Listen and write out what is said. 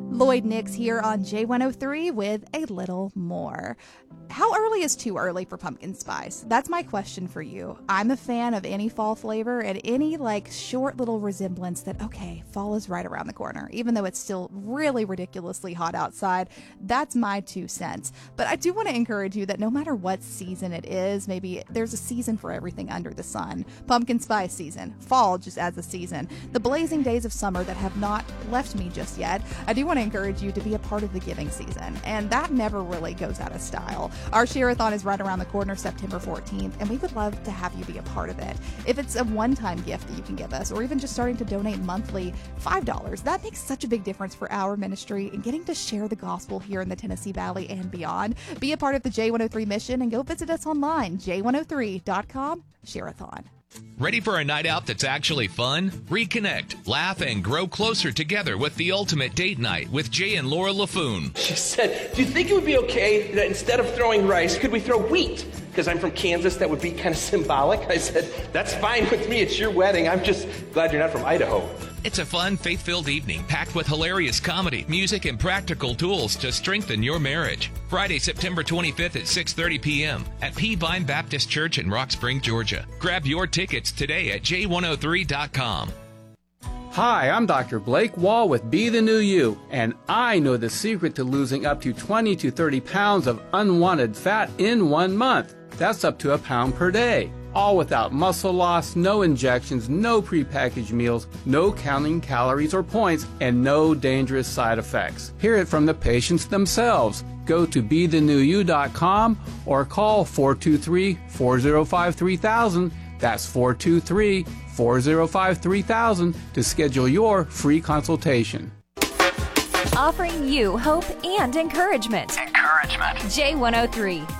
Lloyd Nix here on J103 with a little more. How early is too early for pumpkin spice? That's my question for you. I'm a fan of any fall flavor and any short little resemblance that, okay, fall is right around the corner. Even though it's still really ridiculously hot outside, that's my 2 cents. But I do want to encourage you that no matter what season it is, maybe there's a season for everything under the sun. Pumpkin spice season, fall just as a season, the blazing days of summer that have not left me just yet. I do want to encourage you to be a part of the giving season, and that never really goes out of style. Our Share-a-thon is right around the corner, September 14th, and we would love to have you be a part of it. If it's a one-time gift that you can give us, or even just starting to donate monthly, $5, that makes such a big difference for our ministry and getting to share the gospel here in the Tennessee Valley and beyond. Be a part of the J103 mission and go visit us online, j103.com, Share-a-thon. Ready for a night out that's actually fun? Reconnect, laugh, and grow closer together with the ultimate date night with Jay and Laura LaFoon. She said, do you think it would be okay that instead of throwing rice, could we throw wheat? Because I'm from Kansas, that would be kind of symbolic. I said, that's fine with me. It's your wedding. I'm just glad you're not from Idaho. It's a fun, faith-filled evening packed with hilarious comedy, music, and practical tools to strengthen your marriage. Friday, September 25th at 6:30 p.m. at Peavine Baptist Church in Rock Spring, Georgia. Grab your tickets today at j103.com. Hi, I'm Dr. Blake Wall with Be the New You, and I know the secret to losing up to 20 to 30 pounds of unwanted fat in 1 month. That's up to a pound per day. All without muscle loss, no injections, no prepackaged meals, no counting calories or points, and no dangerous side effects. Hear it from the patients themselves. Go to BeTheNewYou.com or call 423-405-3000. That's 423-405-3000 to schedule your free consultation. Offering you hope and encouragement. J103.